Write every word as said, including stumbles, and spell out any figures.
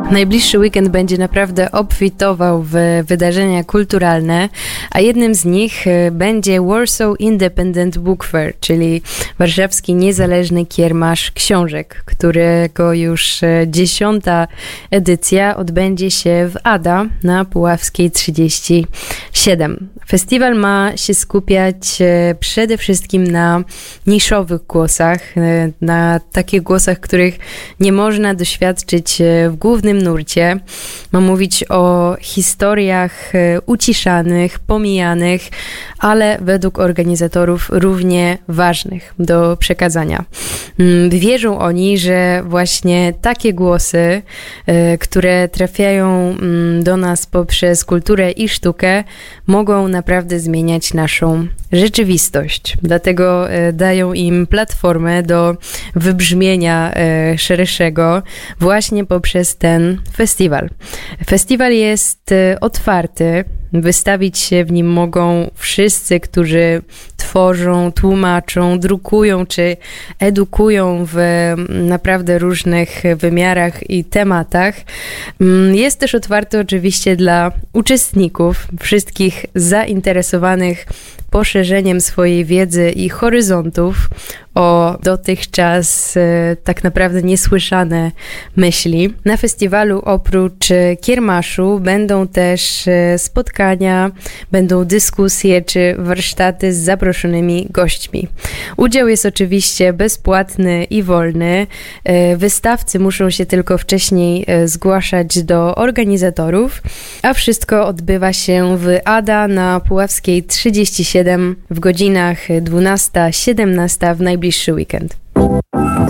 Najbliższy weekend będzie naprawdę obfitował w wydarzenia kulturalne, a jednym z nich będzie Warsaw Independent Book Fair, czyli warszawski niezależny kiermasz książek, którego już dziesiąta edycja odbędzie się w Ada na Puławskiej trzydzieści siedem. Festiwal ma się skupiać przede wszystkim na niszowych głosach, na takich głosach, których nie można doświadczyć w głównym nurcie. Ma mówić o historiach uciszanych, pomijanych, ale według organizatorów równie ważnych do przekazania. Wierzą oni, że właśnie takie głosy, które trafiają do nas poprzez kulturę i sztukę, mogą naprawdę zmieniać naszą rzeczywistość. Dlatego dają im platformę do wybrzmienia szerszego właśnie poprzez ten festiwal. Festiwal jest otwarty. Wystawić się w nim mogą wszyscy, którzy tworzą, tłumaczą, drukują czy edukują w naprawdę różnych wymiarach i tematach. Jest też otwarty oczywiście dla uczestników, wszystkich zainteresowanych poszerzeniem swojej wiedzy i horyzontów o dotychczas e, tak naprawdę niesłyszane myśli. Na festiwalu oprócz kiermaszu będą też e, spotkania, będą dyskusje czy warsztaty z zaproszonymi gośćmi. Udział jest oczywiście bezpłatny i wolny. E, wystawcy muszą się tylko wcześniej e, zgłaszać do organizatorów, a wszystko odbywa się w Ada na Puławskiej trzydzieści siedem w godzinach dwunasta siedemnasta w najbliższy weekend.